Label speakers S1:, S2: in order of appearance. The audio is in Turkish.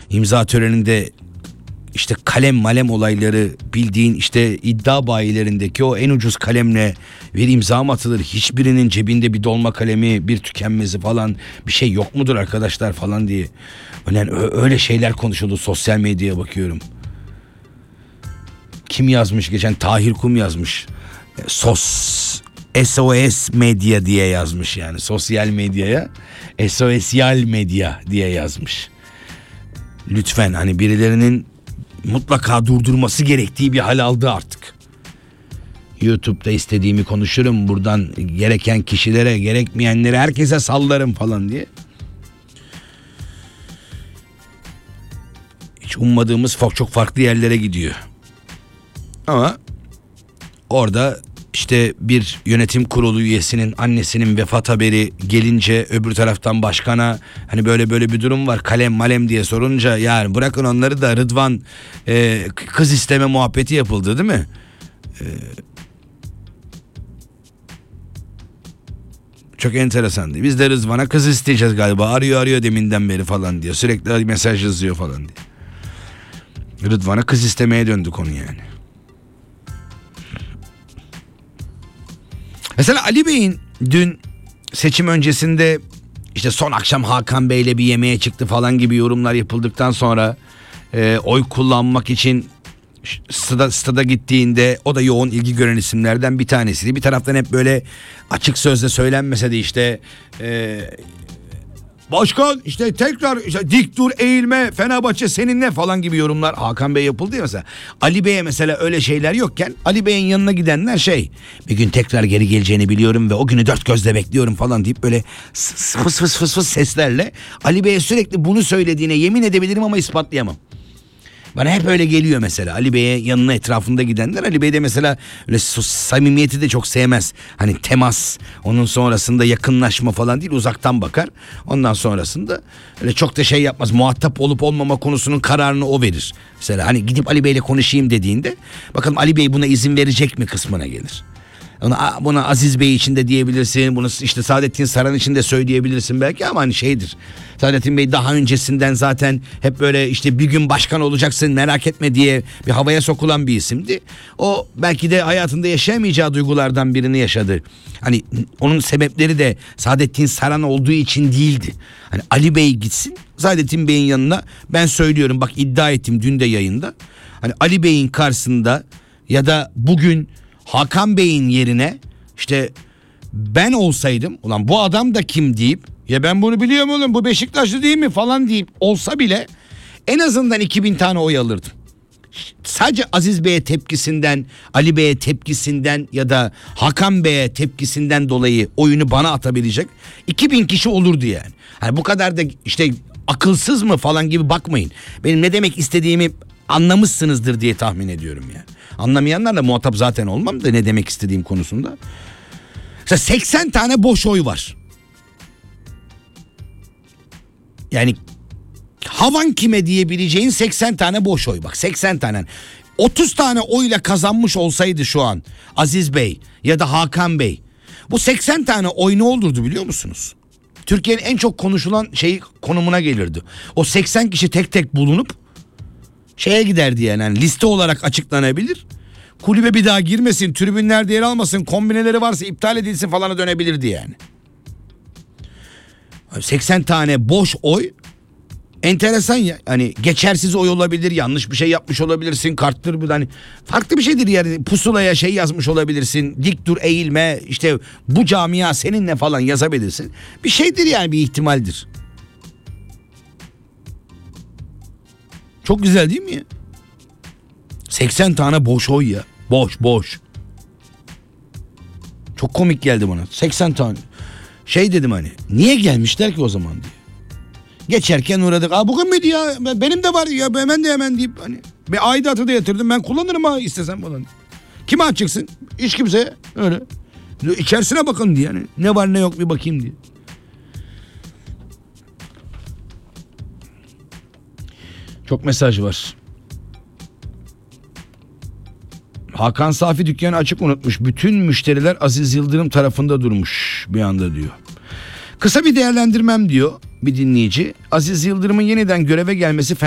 S1: imza töreninde işte kalem malem olayları, bildiğin işte iddia bayilerindeki o en ucuz kalemle bir imza mı atılır? Hiçbirinin cebinde bir dolma kalemi, bir tükenmezi falan bir şey yok mudur arkadaşlar falan diye. Yani öyle şeyler konuşuldu, sosyal medyaya bakıyorum. Kim yazmış geçen? Tahir Kum yazmış. SOS medya diye yazmış yani. Sosyal medyaya SOSyal medya diye yazmış. Lütfen hani birilerinin mutlaka durdurması gerektiği bir hal aldı artık. YouTube'da istediğimi konuşurum. Buradan gereken kişilere, gerekmeyenlere herkese sallarım falan diye. Hiç ummadığımız çok farklı yerlere gidiyor. Ama orada işte bir yönetim kurulu üyesinin annesinin vefat haberi gelince öbür taraftan başkana hani böyle bir durum var, kalem malem diye sorunca yani bırakın onları da Rıdvan kız isteme muhabbeti yapıldı değil mi? Çok enteresandı. Biz de Rıdvan'a kız isteyeceğiz galiba, arıyor deminden beri falan diye, sürekli mesaj yazıyor falan diye. Rıdvan'a kız istemeye döndü konu yani. Mesela Ali Bey'in dün seçim öncesinde işte son akşam Hakan Bey'le bir yemeğe çıktı falan gibi yorumlar yapıldıktan sonra oy kullanmak için stada gittiğinde o da yoğun ilgi gören isimlerden bir tanesiydi. Bir taraftan hep böyle açık sözle söylenmese de işte başkan işte tekrar işte dik dur eğilme Fenerbahçe seninle falan gibi yorumlar Hakan Bey yapıldı ya mesela. Ali Bey'e mesela öyle şeyler yokken Ali Bey'in yanına gidenler bir gün tekrar geri geleceğini biliyorum ve o günü dört gözle bekliyorum falan deyip böyle fıs seslerle Ali Bey'e sürekli bunu söylediğine yemin edebilirim ama ispatlayamam. Bana hep öyle geliyor mesela. Ali Bey'e yanına etrafında gidenler, Ali Bey de mesela öyle samimiyeti de çok sevmez. Hani temas, onun sonrasında yakınlaşma falan değil, uzaktan bakar. Ondan sonrasında öyle çok da yapmaz. Muhatap olup olmama konusunun kararını o verir. Mesela hani gidip Ali Bey'le konuşayım dediğinde bakalım Ali Bey buna izin verecek mi kısmına gelir. Buna Aziz Bey için de diyebilirsin. Bunu işte Saadettin Saran için de söyleyebilirsin belki ama hani Saadettin Bey daha öncesinden zaten hep böyle işte bir gün başkan olacaksın merak etme diye bir havaya sokulan bir isimdi. O belki de hayatında yaşayamayacağı duygulardan birini yaşadı. Hani onun sebepleri de Saadettin Saran olduğu için değildi. Hani Ali Bey gitsin Saadettin Bey'in yanına, ben söylüyorum bak iddia ettim dün de yayında. Hani Ali Bey'in karşısında ya da bugün Hakan Bey'in yerine işte ben olsaydım ulan bu adam da kim deyip ya ben bunu biliyorum oğlum bu Beşiktaşlı değil mi falan deyip olsa bile en azından 2000 tane oy alırdım. Sadece Aziz Bey'e tepkisinden, Ali Bey'e tepkisinden ya da Hakan Bey'e tepkisinden dolayı oyunu bana atabilecek 2000 kişi olurdu yani. Hani bu kadar da işte akılsız mı falan gibi bakmayın. Benim ne demek istediğimi anlamışsınızdır diye tahmin ediyorum yani. Anlamayanlarla muhatap zaten olmam da ne demek istediğim konusunda. Mesela 80 tane boş oy var. Yani havan kime diyebileceğin 80 tane boş oy, bak 80 tane. 30 tane oyla kazanmış olsaydı şu an Aziz Bey ya da Hakan Bey, bu 80 tane oy ne olurdu biliyor musunuz? Türkiye'nin en çok konuşulan konumuna gelirdi. O 80 kişi tek tek bulunup giderdi yani liste olarak açıklanabilir. Kulübe bir daha girmesin, tribünlerde yer almasın, kombineleri varsa iptal edilsin falana dönebilirdi yani. 80 tane boş oy enteresan ya. Hani geçersiz oy olabilir, yanlış bir şey yapmış olabilirsin, karttır bu hani farklı bir şeydir yani, pusulaya yazmış olabilirsin, dik dur eğilme işte bu camia seninle falan yazabilirsin. Bir şeydir yani, bir ihtimaldir. Çok güzel değil mi ya? 80 tane boş oy ya. Boş. Çok komik geldi bana. 80 tane. Dedim hani niye gelmişler ki o zaman diye. Geçerken uğradık. Bugün müydü ya? Benim de var ya, hemen deyip hani bir aidatı da yatırdım. Ben kullanırım ha istesem falan. Kime açacaksın? Hiç kimse öyle. İçerisine bakın diye yani. Ne var ne yok bir bakayım diye. Çok mesaj var. Hakan Safi dükkanı açık unutmuş. Bütün müşteriler Aziz Yıldırım tarafında durmuş bir anda diyor. Kısa bir değerlendirmem diyor bir dinleyici. Aziz Yıldırım'ın yeniden göreve gelmesi